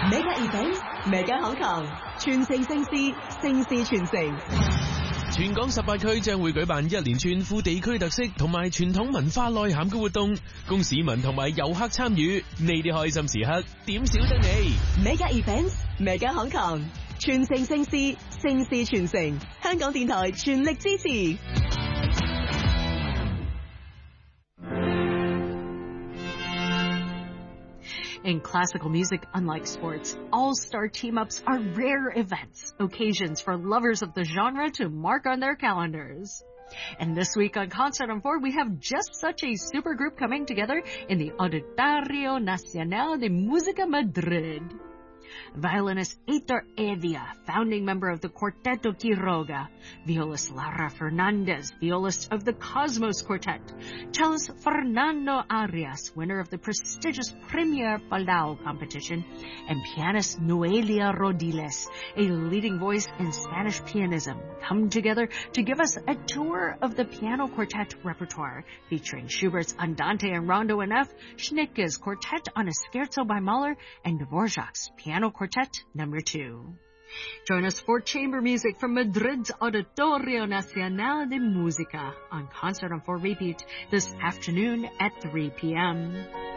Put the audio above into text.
Mega Events Mega 行堂，傳承盛事，盛事傳承。 全港18區將會舉辦一連串富地區特色同埋傳統文化內涵嘅活動，供市民同埋遊客參與。呢啲開心時刻點少得你 Mega Events Mega 行堂，傳承盛事，盛事傳承。香港電台全力支持。 In classical music, unlike sports, all-star team-ups are rare events, occasions for lovers of the genre to mark on their calendars. And this week on Concert on 4, we have just such a supergroup coming together in the Auditorio Nacional de Música Madrid. Violinist Heitor Evia, founding member of the Quarteto Quiroga, violist Lara Fernandez, violist of the Cosmos Quartet, cellist Fernando Arias, winner of the prestigious Premier Palau competition, and pianist Noelia Rodiles, a leading voice in Spanish pianism, come together to give us a tour of the piano quartet repertoire, featuring Schubert's Andante and Rondo in F, Schnittke's Quartet on a Scherzo by Mahler, and Dvorak's Piano Quartet No. 2. Join us for chamber music from Madrid's Auditorio Nacional de Música on Concert on 4 repeat this afternoon at 3 p.m.